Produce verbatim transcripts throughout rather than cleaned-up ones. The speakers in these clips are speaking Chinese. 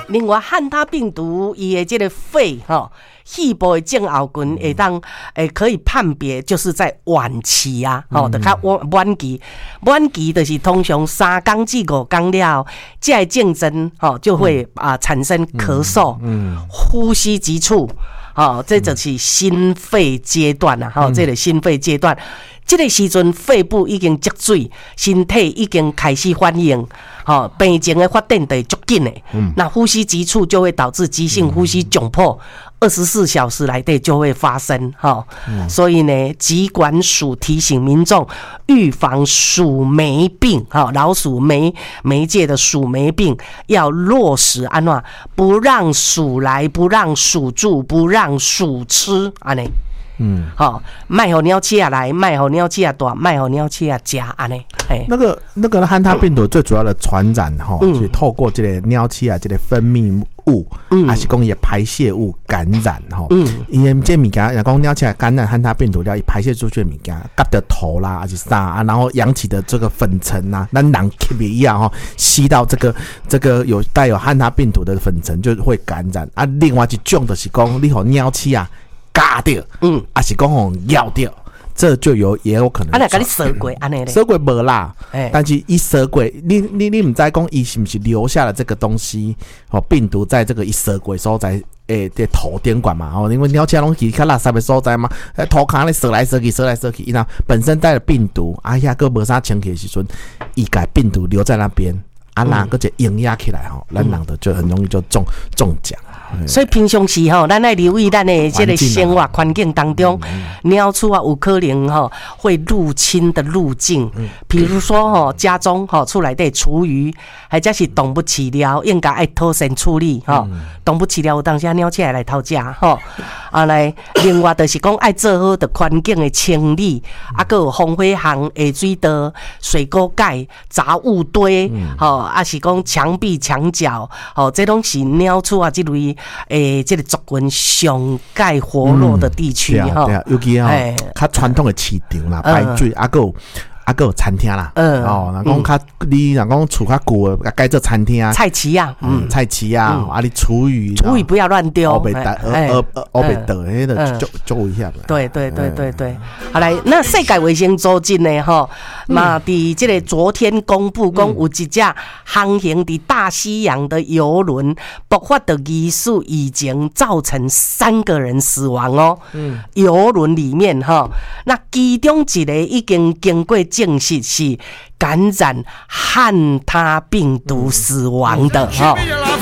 另外汉他病毒伊的这个肺哈。细部的症候群会当诶可以判别，就是在晚期啊，吼、嗯，就较晚晚期，晚期就是通常三天至五天了，这个症状吼就会啊、嗯、产生咳嗽、嗯嗯、呼吸急促，吼，这就是心肺阶段啊，吼、嗯，这个心肺阶段。这个时阵，肺部已经积水，身体已经开始反应，吼，病情的发展就会足紧的。嗯，那呼吸急促就会导致急性呼吸窘迫，二十四小时来内就会发生，哈、嗯。所以呢，疾管署提醒民众预防鼠霉病，哈，老鼠霉媒介的鼠霉病要落实安怎，不让鼠来，不让鼠住，不让鼠吃，安尼。嗯，好，卖好鸟气啊来，卖好鸟气啊大，卖好鸟气啊加安尼。 那个那个汉他病毒最主要的传染哈，嗯、就是透过这个鸟气啊，这个分泌物，嗯，还是讲伊排泄物感染哈，嗯，因为这物件，人讲鸟气啊感染汉他病毒了，伊排泄出去的物件，夹到头啦，还是啥啊，然后扬起的这个粉尘啊，咱人吸一样哈，吸到这个这个有带有汉他病毒的粉尘就会感染啊。另外一种就是讲，你和鸟气啊。嘎掉，嗯，还是讲吼咬掉，这就有也有可能。 啊，那甲你烧过安尼咧？ 烧过无啦，欸、但是一烧过，你你你唔知讲伊是不是留下了这个东西？哦，病毒在这个一烧过所在，诶、欸，的头顶管嘛，哦，因为鸟车拢是较垃圾的所在嘛，诶，头壳咧烧来烧去，烧来烧去，伊那本身带了病毒，哎呀，个无啥清气的时阵，伊把病毒留在那边，啊，那个就营压起来吼，咱人的就很容易就中中奖。 所以平常时吼，咱爱留意咱的这个生活环境当中，鸟鼠啊有可能吼会入侵的路径，比如说吼家中吼厝内底厨余，或者是动物饲料，应该爱妥善处理吼。动物饲料有当时鸟鼠来偷食吼，啊来，另外就是讲爱做好的环境的清理，啊个有风火巷、下水道、水沟盖、杂物堆，吼，啊是讲墙壁、墙角，吼，这拢是鸟鼠啊这类。诶，这个族群上盖活络的地区哈、嗯， 对啊，尤其哈，较传统的市场啦，排水啊个。啊，还有餐厅啦，嗯，哦，人讲较你人讲厝较旧的，改做餐厅， 菜市啊， 嗯，菜市啊，啊，你厨余， 厨余不要乱丢， 黑白倒，黑黑黑白倒，迄个就就危险了。 对对对对对，好来，那世界卫生组织呢？哈，嘛，伫这个昨天公布，讲有一只航行伫大西洋的游轮爆发的疑似疫情，造成三个人死亡哦。嗯，游轮里面哈，那其中一个已经经过证实是感染汉他病毒死亡的哈。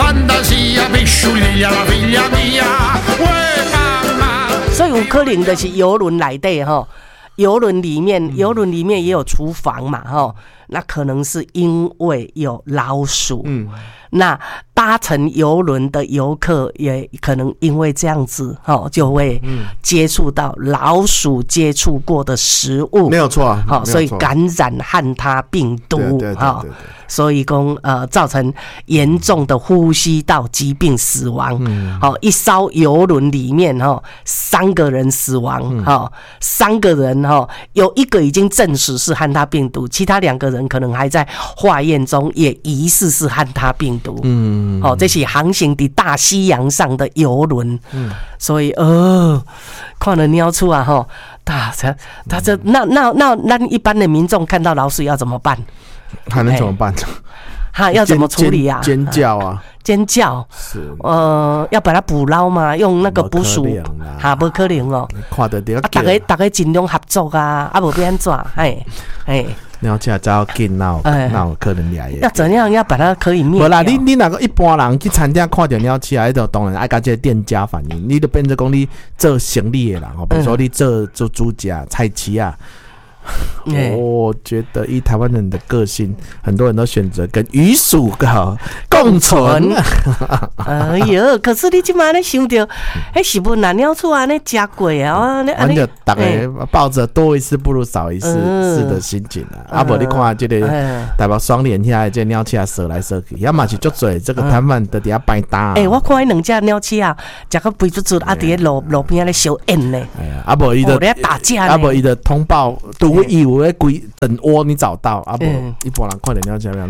所以有可能的是游轮来的哈，游轮里面游轮里面也有厨房嘛哈，那可能是因为有老鼠。嗯。那搭乘邮轮的游客也可能因为这样子，哦，就会接触到老鼠接触过的食物， 没有错啊， 好，所以感染汉他病毒，哈，所以讲呃造成严重的呼吸道疾病死亡，嗯，好，一艘邮轮里面哈三个人死亡，哈，三个人哈有一个已经证实是汉他病毒，其他两个人可能还在化验中，也疑似是汉他病毒。嗯，好、哦，这是航行的大西洋上的游轮，嗯，所以呃，看了鸟出啊，哈，他这他这那那那那一般的民众看到老鼠要怎么办？ 还能怎么办？ 哈，要怎么处理啊？ 尖叫啊！ 尖叫，是呃，要把它捕捞嘛，用那个捕鼠，哈，不可能哦。 看得到， 啊，大家大家尽量合作啊，啊，无变安怎？哎哎。 鸟车只要紧，那有那有可能来。 要怎样要把它可以灭掉？ 无啦，你你那个一般人去餐厅看到鸟车，迄就当然爱甲这个店家反映，你就变成讲你做生意的人哦，比如说你做做猪脚、菜市啊。我觉得以台湾人的个性，很多人都选择跟鱼鼠共存。 哎呦，可是你今晚你想到，哎，是不难鸟出安尼吃过啊？ 反正大家抱着多一事不如少一事事的心情啊。啊，无你看这个台北双连遐这鸟车射来射去，要么是足多这个摊贩在底下摆搭。 哎，我看迄两只鸟车啊，食个肥嘟嘟，啊，伫路路边咧烧烟呢。 哎呀，啊无伊的打架， 啊无伊的通报都。我以为鬼等窝你找到啊不，一般人快点鸟车要喏，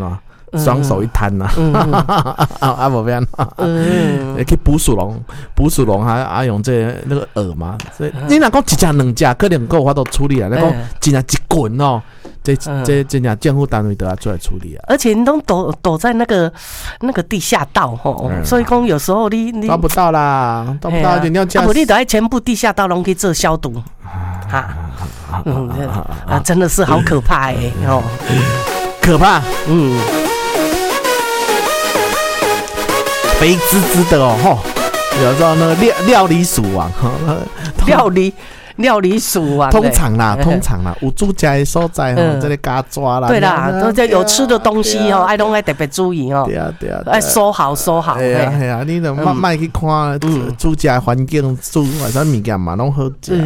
双手一摊呐，啊无变，去捕鼠笼，捕鼠笼还还用这那个饵嘛，所以你若讲一只两只，可能够法度处理啊。你讲真正一滚哦，这这真正政府单位都要出来处理啊。 而且你都躲躲在那个那个地下道吼，所以讲有时候你你抓不到啦，抓不到一定要加。 啊，你得爱全部地下道拢去做消毒，哈，嗯啊，真的是好可怕哎哦， 可怕， 嗯。 肥滋滋的哦，吼，有时候那个料料理鼠王， 料理料理鼠王， 通常啦，通常啦，有住家的所在吼，这里加抓啦， 对啦，都在有吃的东西哦，爱拢爱特别注意哦， 对啊对啊， 爱收好收好， 哎呀哎呀，你都莫莫去看住家环境，住或者物件嘛拢好食。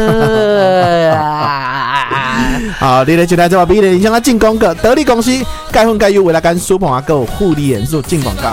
好，你来就来这把比例，你向他进广告，得力公司钙混钙优为了跟舒鹏阿哥护理元素进广告。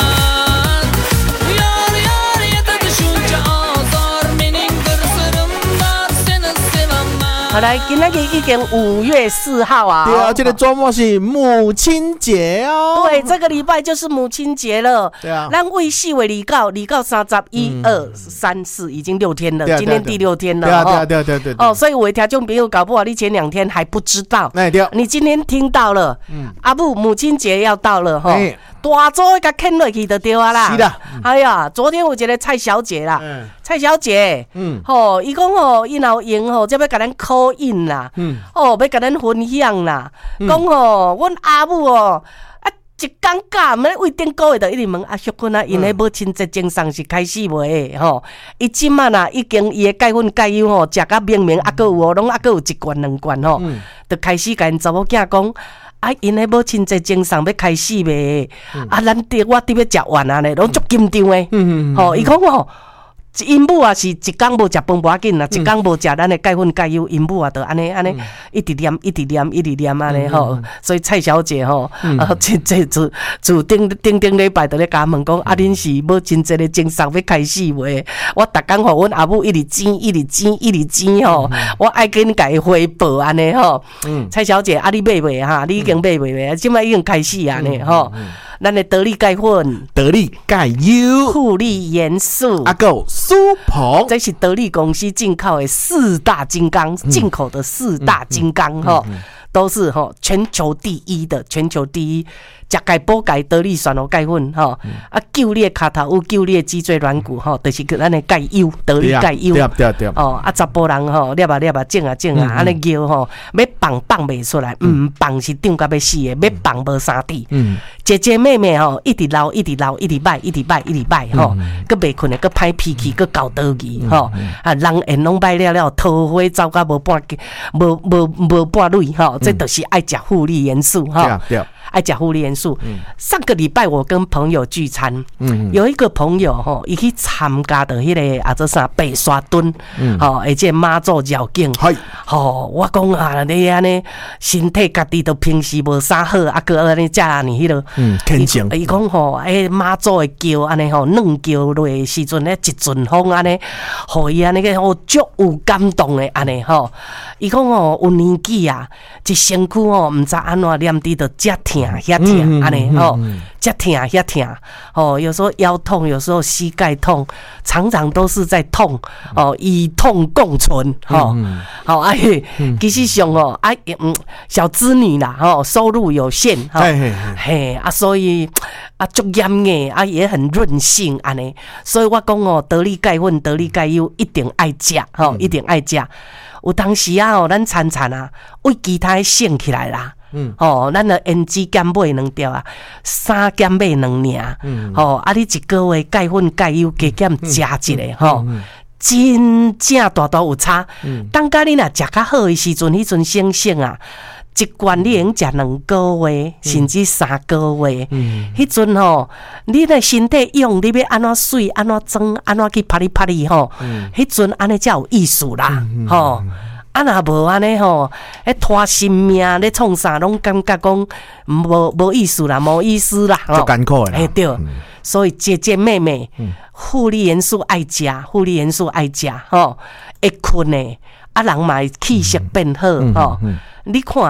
好来，今仔日已经五月四号啊！ 对啊，这个周末是母亲节哦。 对，这个礼拜就是母亲节了。 对啊， 咱为四月离告，离告三十一二三四，已经六天了，今天第六天了。 对啊，对啊，对啊，对啊，对哦，所以我听众朋友搞不好你前两天还不知道， 哎对， 你今天听到了，嗯，阿母母亲节要到了哈。大早给牵落去就对啊啦， 是啦。 哎呀，昨天有一个蔡小姐啦， 嗯、 蔡小姐，嗯，吼，伊讲吼，伊若有闲吼，才要甲咱 call in 啦，嗯，哦，要甲咱分享啦，讲吼，阮阿母哦，啊，一尴尬，毋咧为顶个月就一直问阿淑坤啊，因咧母亲节精神是开始未？吼，伊即满啊，已经伊诶钙粉钙油吼，食甲明明，啊，个有哦，拢啊，个有一罐两罐吼，就开始甲因查某囝讲。啊，因迄母亲节精神要开始未？嗯、啊，咱伫我伫要食完啊咧，拢足紧张诶。嗯嗯吼，伊讲吼，因母啊是一工无食饭无要紧啦，一工无食咱诶钙粉钙油，因母啊就安尼安尼一直念一直念一直念安尼吼。所以蔡小姐吼，啊，这这自自顶顶顶礼拜就咧甲问讲，啊，恁是母亲节诶精神要开始未？我逐工互阮阿母一直煎一直煎一直煎吼，我爱紧甲伊汇报安尼吼。蔡小姐，啊，你买未哈？你已经买未未？即摆已经开始啊呢吼。咱的得力钙粉、 得力钙优、 护力元素、 阿狗苏鹏， 这是得力公司进口的四大金刚，进口的四大金刚哈，都是哈全球第一的，全球第一。食钙补钙得力选哦钙粉吼，啊救你的骹头有救你的脊椎软骨吼，就是咱的钙优得力钙优， 对对对哦啊查甫人吼，捏啊捏啊整啊整啊，安尼摇吼，要放放袂出来，唔放是胀甲要死的，要放无三滴。姐姐妹妹吼，一直流一直流一直摆一直摆一直摆吼，佮袂困的，佮歹脾气，佮搞倒去吼，啊人缘拢摆了了，桃花走甲无半无无无半蕊吼，这都是爱食护理元素吼。爱食护理元素。嗯、上个礼拜我跟朋友聚餐，嗯、有一个朋友吼，伊去参加的迄个啊，做啥白沙墩，吼、而且妈祖绕境，吼，我讲啊，你安尼身体家己都平时无啥好，啊个安尼食安尼迄落， 嗯，虔诚。 伊讲吼，诶，妈祖的叫安尼吼，软叫落的时阵咧，一阵风安尼，互伊安尼个吼足有感动的安尼吼。伊讲吼，有年纪啊，一身躯吼，毋知安怎念滴着遮疼遐疼安尼吼，遮疼遐疼吼，有时候腰痛，有时候膝盖痛，常常都是在痛哦，与痛共存吼。好哎，其实上哦，哎嗯，小资女啦吼，收入有限哈，嘿啊，所以啊足严的啊，也很任性安尼，所以我讲哦，得力钙粉、得力钙优一定爱食吼，一定爱食。有当时啊，吼，咱餐餐啊，为其他省起来啦。嗯，哦，咱的胭脂减买两条啊，三减买两尔。嗯，哦，啊，你一个月钙粉钙优加减食一个吼，真正大大有差。嗯，当甲你若食较好的时阵，迄阵省省啊，一罐你用食两个月，甚至三个月。嗯，迄阵吼，你的身体用，你要安怎水，安怎装，安怎去拍哩拍哩吼。嗯，迄阵安尼才有意思啦，吼。啊，若无安尼吼，迄拖性命咧创啥，拢感觉讲无无意思啦，无意思啦， 足艰苦诶啦。 哎对，嗯、所以姐姐妹妹，护理元素爱食，护理元素爱食吼，会困诶，啊人嘛气色变好吼、嗯嗯嗯。你看，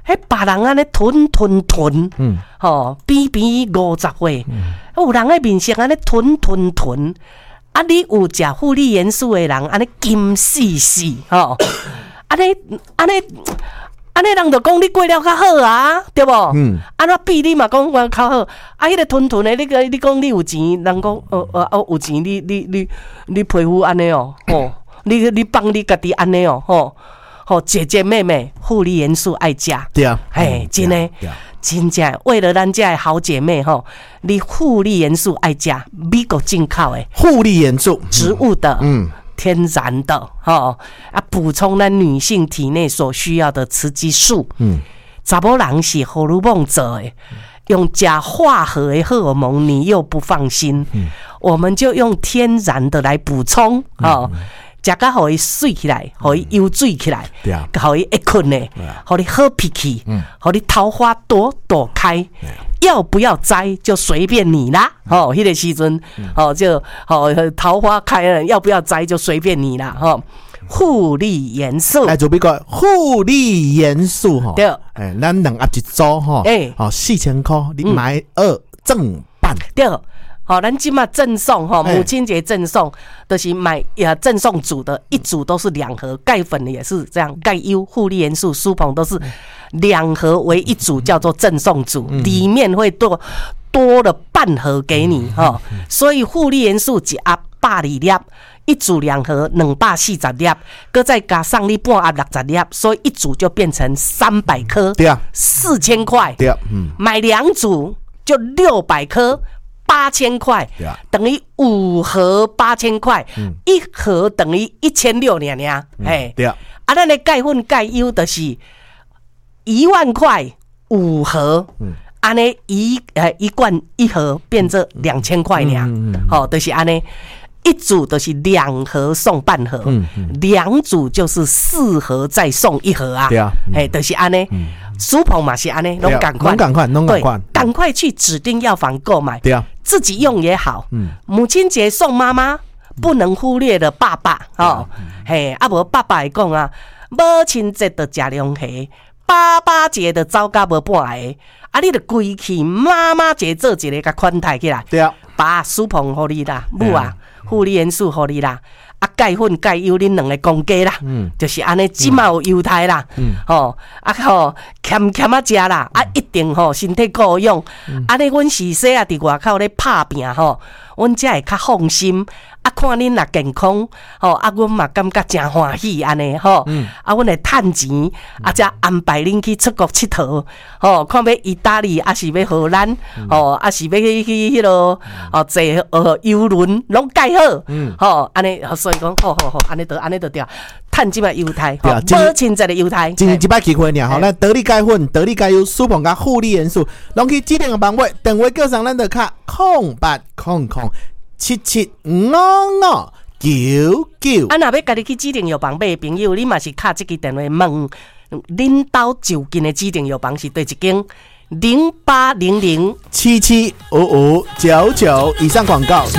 迄别人安尼吞吞吞， 嗯， 吼，边边五十岁，嗯、有人诶面色安尼吞吞吞，啊，你有食护理元素诶人安尼金死死，吼，安尼安尼。安尼人就讲你过了较好啊，对无？嗯。安怎比你嘛讲我较好，啊，迄、那个吞吞的，你个你讲你有钱，人讲呃呃哦有钱，你你你你皮肤安尼哦，吼，你你帮你家己安尼哦，吼，吼姐姐妹妹，护理元素爱食， 对啊， 嘿，真诶，真正为了咱家好姐妹吼，你护理元素爱食，美国进口的护理元素， 植物的，嗯。天然的哈啊，补充咱女性体内所需要的雌激素。嗯，查某人是荷尔蒙做的，用假化合的荷尔蒙，你又不放心。嗯，我们就用天然的来补充哦，食甲互伊水起来，互伊油水起来， 对啊， 互伊会困呢，互你好脾气，嗯，互你桃花朵朵开。要不要摘就随便你啦，哦，迄个时阵，哦就哦桃花开了，要不要摘就随便你啦，吼。护理元素， 哎，就比个护理元素吼， 对， 哎，咱两盒一组吼，哎，哦四千块，你买二赠半， 对。好，咱今嘛赠送哈，母亲节赠送都、就是买呀赠送组的，一组都是两盒，钙粉也是这样，钙优、护理元素、舒鹏都是两盒为一组，叫做赠送组，里面会多多了半盒给你哈，所以护理元素一盒百二粒，一组两盒两百四十粒，搁再加上你半盒六十粒，所以一组就变成三百颗， 对啊， 四千块， 对啊，嗯， 买两组就六百颗。八千块，等于五盒八千块，一盒等于一千六两两，哎，对啊，啊，咱的钙粉钙优的是一万块五盒，安尼一呃一罐一盒变成两千块两，好，就是安尼。一组都是两盒送半盒，两、嗯嗯、组就是四盒再送一盒啊。对啊，哎、嗯，就是安尼。舒鹏嘛是安尼，拢赶快， 拢赶快，拢赶快， 赶快去指定药房购买。对啊，自己用也好。嗯，母亲节送妈妈，不能忽略的爸爸哦。嗯、嘿，啊无爸爸会讲啊，母亲节就食凉虾，爸爸节就走甲无半个。啊，你着规气妈妈节做一个甲款待起来。对啊，爸舒鹏互你啦，母啊。护理元素互你啦，啊钙粉钙优恁两个公家啦，嗯，就是安尼，即嘛有优待啦，嗯，吼，啊吼，欠欠啊食啦，啊一定吼身体够用，安尼阮是说啊，伫外口咧拍拼吼，阮才会较放心。啊，看恁若健康，吼，啊，阮嘛感觉真欢喜安尼，吼，嗯、啊，阮会趁钱，啊，才安排恁去出国佚佗，吼，看要意大利，啊是要荷兰，吼、嗯，啊是要去去迄落，哦，坐呃游轮，拢介好，嗯，吼，安尼，所以讲，好好好，安尼得安尼得掉，趁即摆优待，吼，母亲节的优待， 今年一摆机会尔，吼，咱得力钙粉、得力钙优、舒鹏甲护理元素，拢去指定个方位，电话叫上咱的卡空八空空。七七五五九九， 啊！若要家己去指定药房买的朋友，你嘛是敲这个电话问，恁兜就近的指定药房是对一间零八零零七七五五九九以上广告。